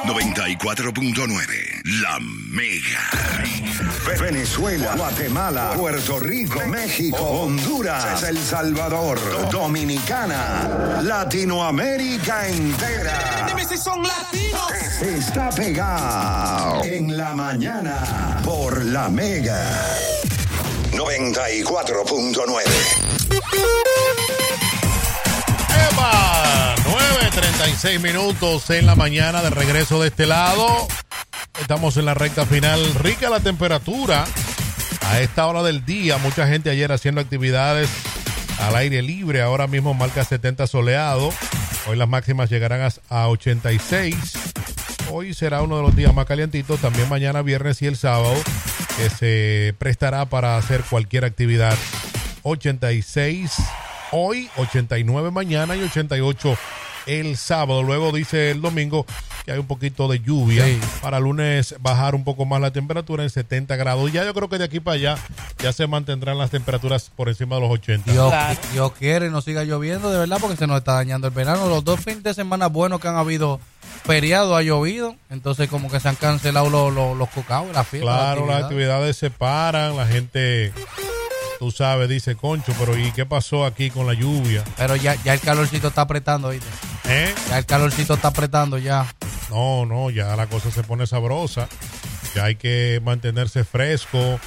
94.9, La Mega. Venezuela, Guatemala, Puerto Rico, México, Honduras, El Salvador, Dominicana, Latinoamérica entera. Dime si son latinos. Está pegado en la mañana por La Mega. 94.9. ¡Epa! 9:36 minutos en la mañana de regreso de este lado. Estamos en la recta final. Rica la temperatura a esta hora del día. Mucha gente ayer haciendo actividades al aire libre. Ahora mismo marca 70 soleado. Hoy las máximas llegarán a 86. Hoy será uno de los días más calientitos. También mañana, viernes y el sábado, que se prestará para hacer cualquier actividad. 86 hoy, 89 mañana y 88 el sábado. Luego dice el domingo que hay un poquito de lluvia. Sí. Para lunes bajar un poco más la temperatura en 70 grados. Ya yo creo que de aquí para allá ya se mantendrán las temperaturas por encima de los 80. Dios quiere no siga lloviendo de verdad, porque se nos está dañando el verano. Los 2 fines de semana buenos que han habido feriado ha llovido, entonces como que se han cancelado los cocaos, las fiestas. Claro, las actividades se paran, la gente, tú sabes, dice, concho, pero ¿y qué pasó aquí con la lluvia? Pero ya el calorcito está apretando, ¿viste? Ya el calorcito está apretando ya. No, ya la cosa se pone sabrosa. Ya hay que mantenerse fresco,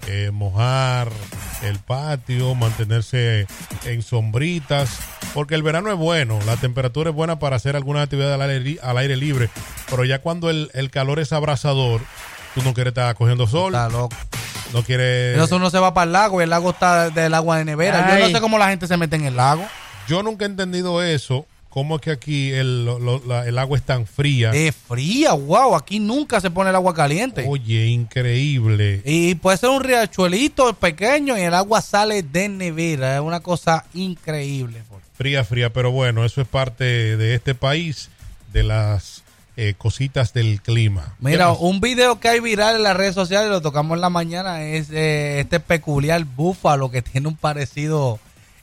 mojar el patio, mantenerse en sombritas, porque el verano es bueno, la temperatura es buena para hacer alguna actividad al aire libre, pero ya cuando el calor es abrasador, tú no quieres estar cogiendo sol. Está loco. No quieres... Eso no se va para el lago y el lago está del agua de nevera. Ay. Yo no sé cómo la gente se mete en el lago. Yo nunca he entendido eso. ¿Cómo es que aquí el agua es tan fría? Es fría, wow. Aquí nunca se pone el agua caliente. Oye, increíble. Y puede ser un riachuelito pequeño y el agua sale de nevera. Es una cosa increíble. Fría, pero bueno, eso es parte de este país, de las cositas del clima. Mira, un video que hay viral en las redes sociales, lo tocamos en la mañana, es este peculiar búfalo que tiene un parecido...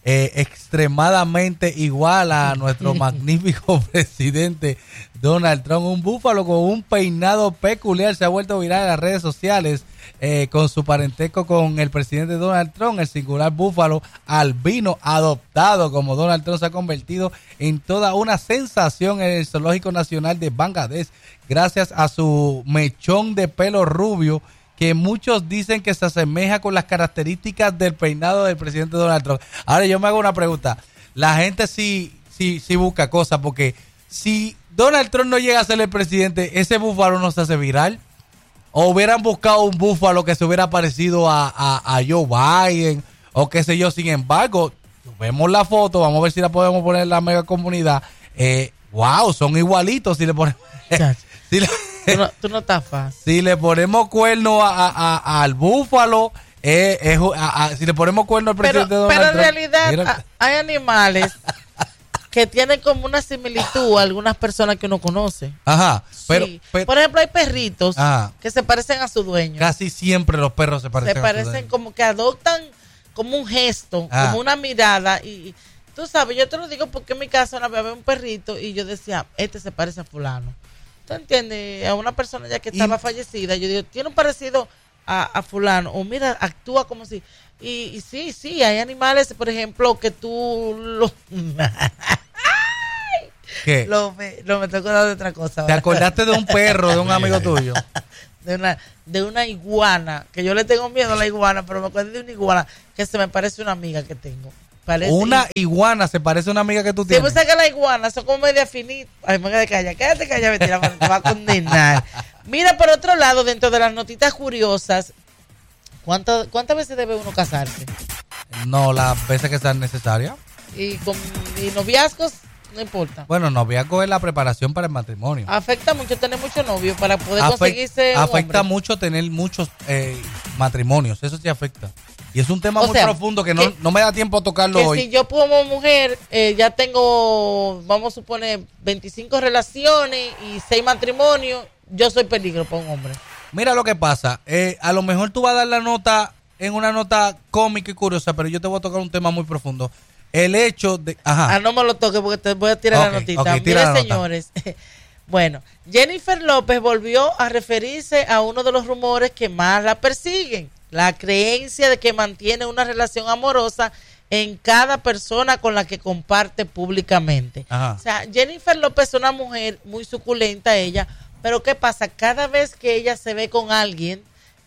extremadamente igual a nuestro magnífico presidente Donald Trump. Un búfalo con un peinado peculiar se ha vuelto viral en las redes sociales con su parentesco con el presidente Donald Trump. El singular búfalo albino adoptado como Donald Trump se ha convertido en toda una sensación en el Zoológico Nacional de Bangladesh gracias a su mechón de pelo rubio, que muchos dicen que se asemeja con las características del peinado del presidente Donald Trump. Ahora yo me hago una pregunta. La gente sí busca cosas, porque si Donald Trump no llega a ser el presidente, ¿ese búfalo no se hace viral? ¿O hubieran buscado un búfalo que se hubiera parecido a Joe Biden o qué sé yo? Sin embargo, vemos la foto, vamos a ver si la podemos poner en la mega comunidad. Wow, son igualitos si le ponemos... Tú no estás fácil. Si le ponemos cuerno al búfalo, si le ponemos cuerno al presidente Donald Trump. Pero en realidad hay animales que tienen como una similitud a algunas personas que uno conoce. Ajá. Sí. Por ejemplo, hay perritos que se parecen a su dueño. Casi siempre los perros se parecen a su dueño. Se parecen como que adoptan como un gesto, como una mirada. Y tú sabes, yo te lo digo porque en mi casa una vez había un perrito y yo decía, este se parece a fulano. ¿Tú entiendes? A una persona ya que estaba fallecida, yo digo, tiene un parecido a fulano, o mira, actúa como si... Y sí, hay animales, por ejemplo, que tú... ¿Qué? Me estoy acordando de otra cosa. ¿Te acordaste de un perro, de un amigo tuyo? De una iguana, que yo le tengo miedo a la iguana, pero me acuerdo de una iguana que se me parece una amiga que tengo. Una iguana se parece a una amiga que tú tienes. Sí, pues que las iguanas son como media finitas. Ay, me quédate calla, mentira, te va a condenar. Mira, por otro lado, dentro de las notitas curiosas, ¿cuántas veces debe uno casarse? No, las veces que sean necesarias. ¿Y noviazgos? No importa. Bueno, noviazgo es la preparación para el matrimonio. Afecta mucho tener muchos novios para poder conseguirse un afecta hombre. Mucho tener muchos matrimonios, eso sí afecta. Y es un tema muy profundo que no me da tiempo a tocarlo hoy. Si yo como mujer ya tengo, vamos a suponer, 25 relaciones y 6 matrimonios, yo soy peligro para un hombre. Mira lo que pasa, a lo mejor tú vas a dar la nota en una nota cómica y curiosa, pero yo te voy a tocar un tema muy profundo. El hecho de... no me lo toques porque te voy a tirar la notita. Miren, señores, Bueno, Jennifer López volvió a referirse a uno de los rumores que más la persiguen, la creencia de que mantiene una relación amorosa en cada persona con la que comparte públicamente. Ajá. O sea, Jennifer López es una mujer muy suculenta ella, pero ¿qué pasa? Cada vez que ella se ve con alguien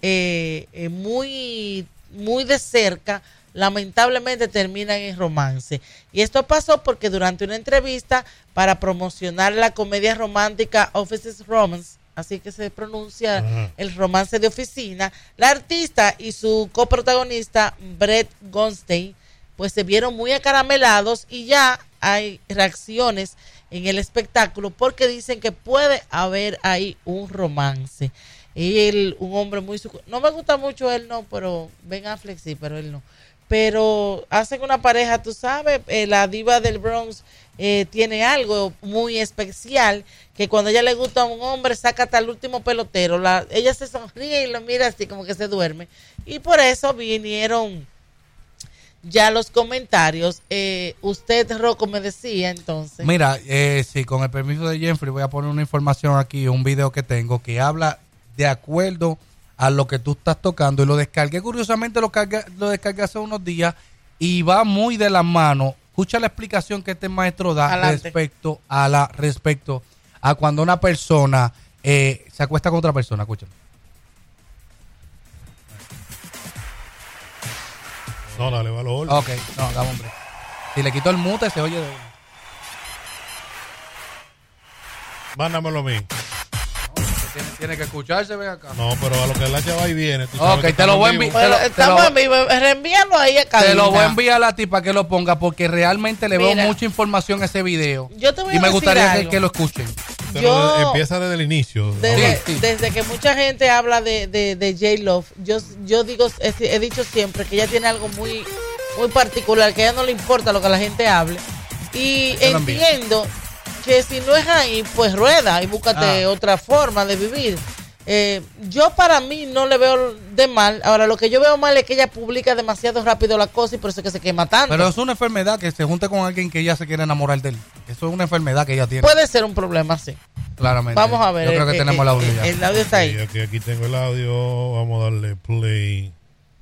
muy, muy de cerca, lamentablemente terminan en romance. Y esto pasó porque durante una entrevista para promocionar la comedia romántica Office Romance, así que se pronuncia el romance de oficina, la artista y su coprotagonista Brett Goldstein pues se vieron muy acaramelados y ya hay reacciones en el espectáculo porque dicen que puede haber ahí un romance. Él, un hombre muy... No me gusta mucho él, no, pero Ben Affleck sí, pero él no. Pero hacen una pareja, tú sabes, la diva del Bronx tiene algo muy especial, que cuando a ella le gusta a un hombre, saca hasta el último pelotero. Ella se sonríe y lo mira así como que se duerme. Y por eso vinieron ya los comentarios. Usted, Rocco, me decía entonces. Mira, sí, con el permiso de Jeffrey voy a poner una información aquí, un video que tengo que habla de acuerdo a lo que tú estás tocando y lo descargué, curiosamente lo descargué hace unos días y va muy de la mano. Escucha la explicación que este maestro da respecto a cuando una persona se acuesta con otra persona. Escúchalo. No, dale valor. Ok, no, dame hombre. Si le quito el mute se oye de... Mándamelo a mí. Tiene que escucharse, ven acá. No, pero a lo que la chava ahí viene. Ok, te lo voy a enviar. Estamos en vivo, reenvíalo ahí a cabina. Te lo voy a enviar a ti para que lo ponga porque realmente le veo mucha información a ese video. Yo te voy a y me gustaría algo. que lo escuchen. Pero empieza desde el inicio. Desde que mucha gente habla de J-Love, yo digo, he dicho siempre que ella tiene algo muy, muy particular, que a ella no le importa lo que la gente hable. Y entiendo que si no es ahí, pues rueda y búscate otra forma de vivir. Yo para mí no le veo de mal. Ahora lo que yo veo mal es que ella publica demasiado rápido la cosa y por eso es que se quema tanto. Pero es una enfermedad que se junte con alguien que ella se quiere enamorar de él. Eso es una enfermedad que ella tiene. Puede ser un problema, sí. Claramente. Vamos a ver. Yo creo que tenemos el audio ya. El audio está ahí. Aquí tengo el audio. Vamos a darle play.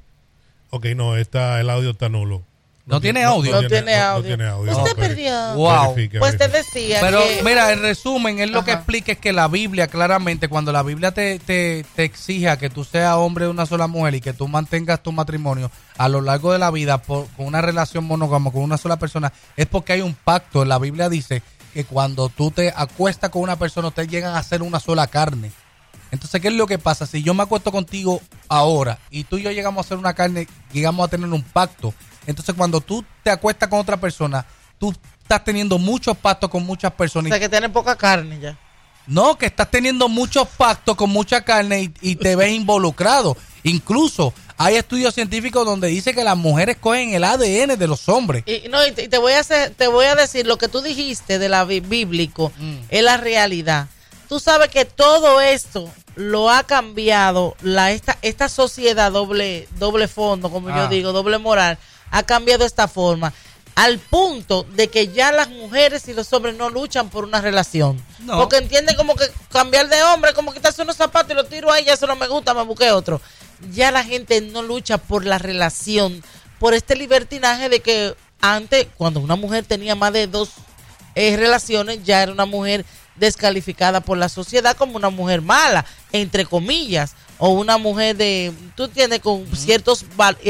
Ok, no, el audio está nulo. No tiene audio. No tiene audio. Usted perdió. Wow. Pues te decía. Pero que... mira, en resumen, él lo que explica es que la Biblia, claramente, cuando la Biblia te exige a que tú seas hombre de una sola mujer y que tú mantengas tu matrimonio a lo largo de la vida con una relación monógama con una sola persona, es porque hay un pacto. La Biblia dice que cuando tú te acuestas con una persona, ustedes llegan a ser una sola carne. Entonces, ¿qué es lo que pasa? Si yo me acuesto contigo ahora y tú y yo llegamos a ser una carne, llegamos a tener un pacto. Entonces, cuando tú te acuestas con otra persona, tú estás teniendo muchos pactos con muchas personas. O sea, que tienes poca carne ya. No, que estás teniendo muchos pactos con mucha carne y te ves involucrado. Incluso hay estudios científicos donde dice que las mujeres cogen el ADN de los hombres. Y te voy a decir lo que tú dijiste de la bíblico es la realidad. Tú sabes que todo esto lo ha cambiado esta sociedad doble fondo, como yo digo, doble moral, ha cambiado esta forma al punto de que ya las mujeres y los hombres no luchan por una relación. No. Porque entienden como que cambiar de hombre, como quitarse unos zapatos y los tiro ahí, ya eso no me gusta, me busqué otro. Ya la gente no lucha por la relación, por este libertinaje de que antes, cuando una mujer tenía más de 2 relaciones, ya era una mujer descalificada por la sociedad como una mujer mala, entre comillas, o una mujer tú entiendes, con ciertos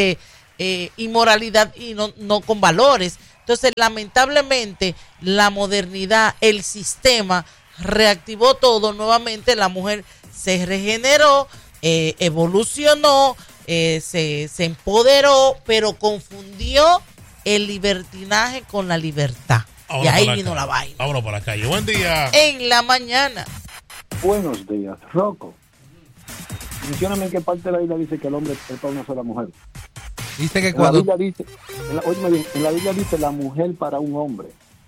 inmoralidad y no con valores. Entonces, lamentablemente, la modernidad, el sistema reactivó todo nuevamente, la mujer se regeneró, evolucionó, se empoderó, pero confundió el libertinaje con la libertad. Vámonos, y ahí vino la vaina. Vámonos para la calle. Buen día. En la mañana. Buenos días, Rocco. Mencióname en qué parte de la Biblia dice que el hombre es para una sola mujer. Dice que cuando... En la Biblia dice la mujer para un hombre.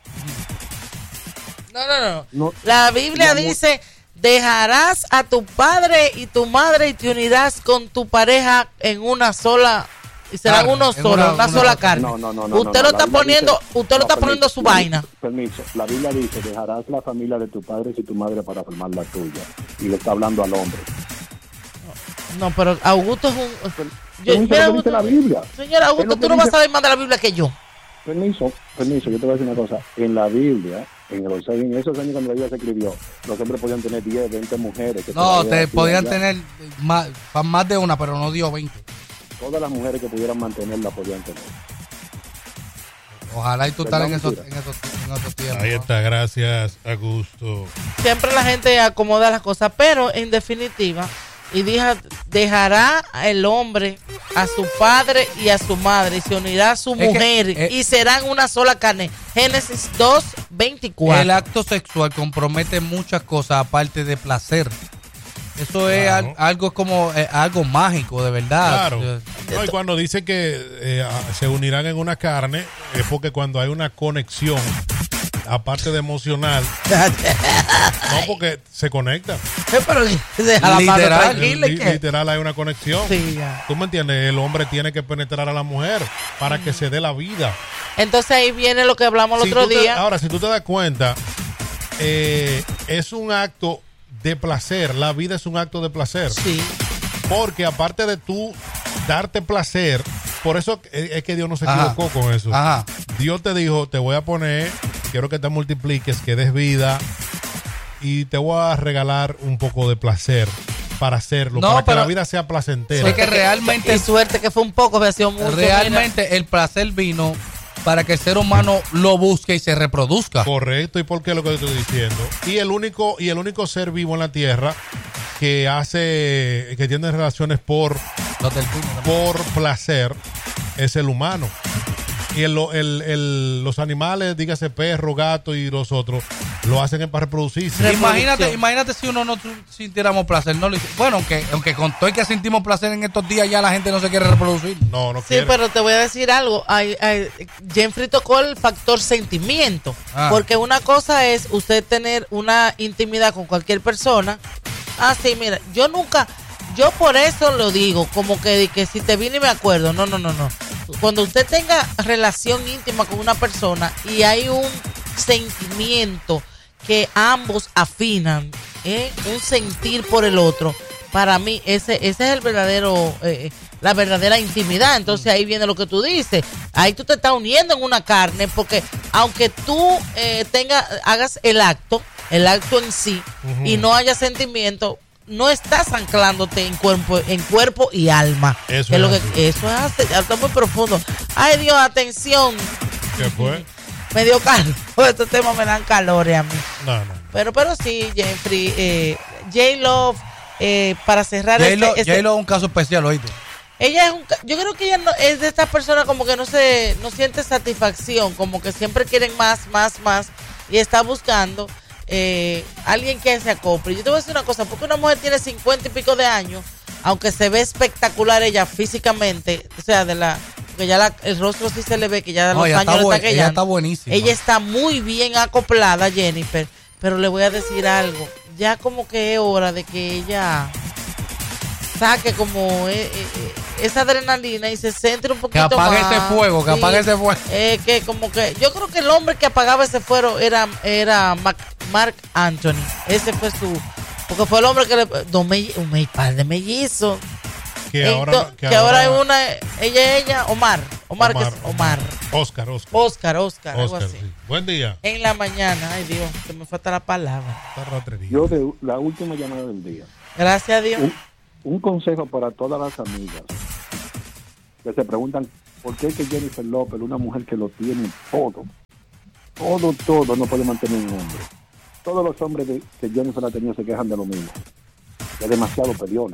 No. La Biblia dice, dejarás a tu padre y tu madre y te unirás con tu pareja en una sola y serán uno solo, una sola carne. No. Usted lo está poniendo, usted lo está poniendo su vaina. Permiso, la Biblia dice, dejarás la familia de tus padres y tu madre para formar la tuya. Y le está hablando al hombre. No, pero Augusto es un... Mira, Augusto, dice la Biblia. Señor Augusto, tú no vas a saber más de la Biblia que yo. Permiso, yo te voy a decir una cosa. En la Biblia, en esos años cuando la Biblia se escribió, los hombres podían tener 10, 20 mujeres. No, podían tener más de una, pero no dio 20. Todas las mujeres que pudieran mantenerla podían tener. Ojalá y tú estás en esos tiempos. Ahí está, gracias, Augusto. Siempre la gente acomoda las cosas, pero en definitiva, y dejará el hombre a su padre y a su madre, y se unirá a su mujer, y serán una sola carne. Génesis 2:24. El acto sexual compromete muchas cosas aparte de placer. Eso es algo como algo mágico, de verdad. Claro. No, y cuando dice que se unirán en una carne, es porque cuando hay una conexión, aparte de emocional, no, porque se conectan. Pero literal hay una conexión. Sí, ¿Tú me entiendes? El hombre tiene que penetrar a la mujer para que se dé la vida. Entonces ahí viene lo que hablamos el otro día. Ahora, si tú te das cuenta, es un acto de placer. La vida es un acto de placer. Sí. Porque aparte de tú darte placer, por eso es que Dios no se equivocó con eso. Ajá. Dios te dijo, te voy a poner, quiero que te multipliques, que des vida, y te voy a regalar un poco de placer para hacerlo, para que la vida sea placentera. Es que realmente... Y suerte que fue un poco, había sido mucho. Realmente el placer vino para que el ser humano lo busque y se reproduzca. Correcto, ¿y por qué lo que estoy diciendo? Y el único ser vivo en la tierra que tiene relaciones por placer es el humano. Y los animales, dígase perro, gato y los otros, lo hacen para reproducirse. Imagínate si uno no sintiéramos placer. Bueno, aunque con todo el que sentimos placer en estos días, ya la gente no se quiere reproducir. No quiere. Sí, pero te voy a decir algo. Jeffrey tocó el factor sentimiento. Porque una cosa es usted tener una intimidad con cualquier persona. Sí, mira, yo por eso lo digo, como que si te vine y me acuerdo. No. Cuando usted tenga relación íntima con una persona y hay un sentimiento que ambos afinan, un sentir por el otro, para mí ese es el verdadero, la verdadera intimidad. Entonces ahí viene lo que tú dices. Ahí tú te estás uniendo en una carne, porque aunque tú hagas el acto en sí, y no haya sentimiento, no estás anclándote en cuerpo y alma. Eso está muy profundo. Ay, Dios, atención. ¿Qué fue? Me dio calor. Estos temas me dan calores a mí. No. Pero sí, Jeffrey, J-Love, para cerrar J-Lo es un caso especial, oíste. Ella yo creo que ella es de estas personas como que no siente satisfacción, como que siempre quieren más, y está buscando alguien que se acople. Yo te voy a decir una cosa, porque una mujer tiene 50 y pico de años, aunque se ve espectacular ella físicamente, o sea, porque ya el rostro sí se le ve que ya los años le está cayendo. Ella está buenísima. Ella está muy bien acoplada, Jennifer, pero le voy a decir algo, ya como que es hora de que ella saque como esa adrenalina y se centre un poquito más. Que apague ese fuego, que apague ese fuego. Que como que yo creo que el hombre que apagaba ese fuego era Mark Anthony. Ese fue porque fue el hombre que un par de mellizos. Que ahora hay una, ella, Omar, Oscar, algo así. Sí. Buen día. En la mañana, ay Dios, se me falta la palabra. Yo la última llamada del día. Gracias a Dios. Un consejo para todas las amigas que se preguntan por qué que Jennifer López, una mujer que lo tiene todo, no puede mantener un hombre. Todos los hombres que Jennifer ha tenido se quejan de lo mismo. Es demasiado peleona.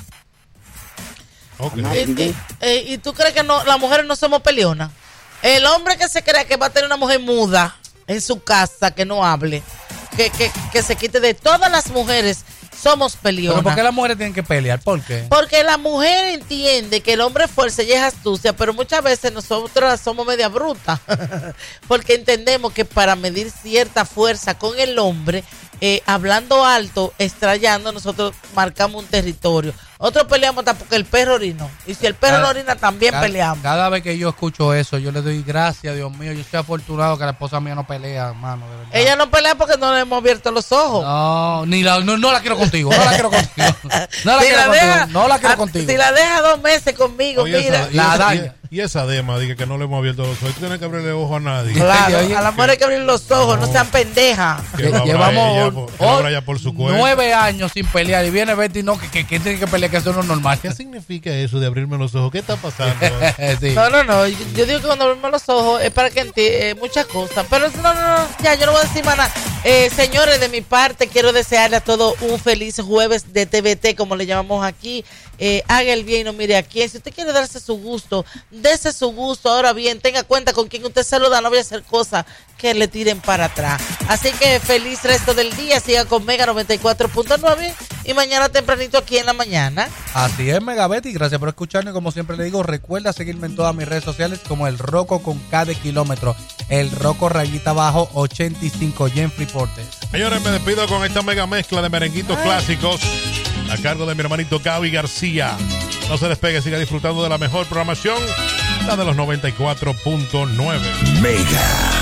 Okay. ¿Y tú crees que las mujeres no somos peleonas? El hombre que se cree que va a tener una mujer muda en su casa, que no hable, que se quite de todas las mujeres, somos peleonas. ¿Pero por qué las mujeres tienen que pelear? ¿Por qué? Porque la mujer entiende que el hombre es fuerza y es astucia, pero muchas veces nosotros somos media brutas. Porque entendemos que para medir cierta fuerza con el hombre, hablando alto, estrellando, nosotros marcamos un territorio. Otros peleamos hasta porque el perro orinó. Y si el perro no orina, también peleamos. Cada vez que yo escucho eso, yo le doy gracias, Dios mío. Yo soy afortunado que la esposa mía no pelea, hermano, de verdad. Ella no pelea porque no le hemos abierto los ojos. No, no la quiero contigo. No la quiero contigo. No la quiero contigo. Si la deja 2 meses conmigo, oye, mira. La daña. Y esa dema, dije que no le hemos abierto los ojos. Tú tienes que abrirle ojo a nadie. Claro, a la mujer hay que abrir los ojos, no sean pendejas. Llevamos por su cuenta. 9 años sin pelear y viene Betty, no, que tiene que pelear, que eso no es normal. ¿Qué significa eso de abrirme los ojos? ¿Qué está pasando? Sí. No. Yo digo que cuando abrimos los ojos es para que muchas cosas. Pero no, ya, yo no voy a decir más nada. Señores, de mi parte, quiero desearle a todos un feliz jueves de TVT, como le llamamos aquí. Haga el bien y no mire a quién. Si usted quiere darse su gusto, dése su gusto. Ahora bien, tenga cuenta con quien usted saluda, no voy a hacer cosas que le tiren para atrás. Así que feliz resto del día, siga con Mega 94.9 y mañana tempranito aquí en la mañana. Así es, Mega Betty, gracias por escucharnos. Como siempre le digo, recuerda seguirme en todas mis redes sociales como el Rocco con K de kilómetro, el Rocco rayita abajo 85 Jeffrey Portes. Señores, me despido con esta mega mezcla de merenguitos clásicos a cargo de mi hermanito Gaby García. No se despegue, siga disfrutando de la mejor programación, la de los 94.9 Mega.